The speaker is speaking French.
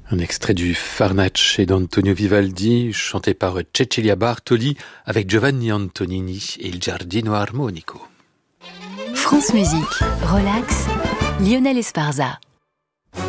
Un extrait du Farnace d'Antonio Vivaldi, chanté par Cecilia Bartoli avec Giovanni Antonini et il Giardino Armonico. France Musique, relax, Lionel Esparza.